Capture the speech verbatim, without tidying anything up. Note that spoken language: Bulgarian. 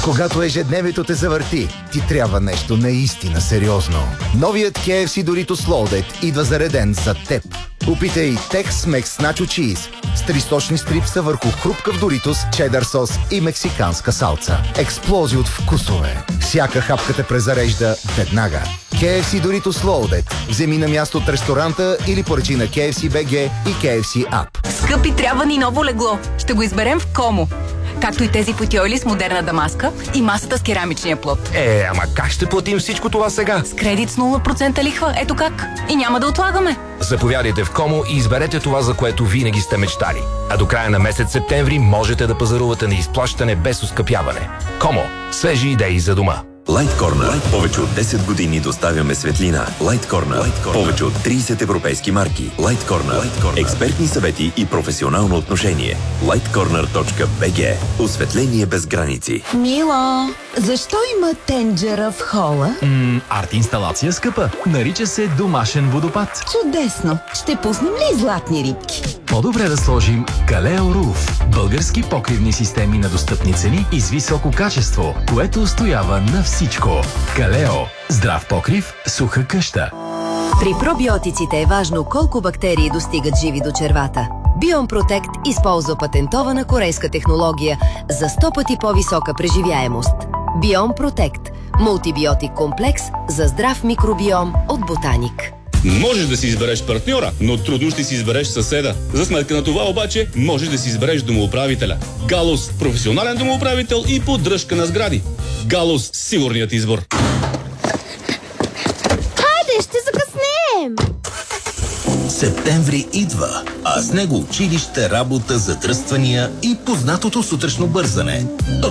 Когато ежедневието те завърти, ти трябва нещо наистина сериозно. Новият кей еф си Doritos Loaded идва зареден за теб. Опитай Tex-Mex Nacho Cheese с тристочни стрипса върху хрупкав Doritos, чедър сос и мексиканска салца. Експлозия от вкусове. Всяка хапка те презарежда веднага. кей еф си Doritos Loaded. Вземи на място от ресторанта или поръчи на кей еф си точка би джи и кей еф си App. Скъпи, трябва ни ново легло. Ще го изберем в Комо. Както и тези футиойли с модерна дамаска и масата с керамичния плод. Е, ама как ще платим всичко това сега? С кредит с нула процента лихва. Ето как. И няма да отлагаме. Заповядайте в Комо и изберете това, за което винаги сте мечтали. А до края на месец септември можете да пазарувате на изплащане без оскъпяване. Комо. Свежи идеи за дома. Light Corner. Light. Повече от десет години доставяме светлина. Light Corner. Light Corner. Повече от трийсет европейски марки. Light Corner. Light Corner. Експертни съвети и професионално отношение. лайт корнер точка би джи. Осветление без граници. Мило, защо има тенджера в хола? Ммм, арт-инсталация скъпа. Нарича се домашен водопад. Чудесно. Ще пуснем ли златни рибки? По-добре да сложим Калео Руф. Български покривни системи на достъпни цени и с високо качество, което устоява на всичко. Калео. Здрав покрив, суха къща. При пробиотиците е важно колко бактерии достигат живи до червата. Биом Протект използва патентована корейска технология за сто пъти по-висока преживяемост. Биом Протект – мултибиотик комплекс за здрав микробиом от Ботаник. Можеш да си избереш партньора, но трудно ще си избереш съседа. За сметка на това обаче, можеш да си избереш домоуправителя. Галус – професионален домоуправител и поддръжка на сгради. Галус – сигурният избор. Хайде, ще закъснеем! Септември идва, а с него училище, работа, задръствания и познатото сутрешно бързане.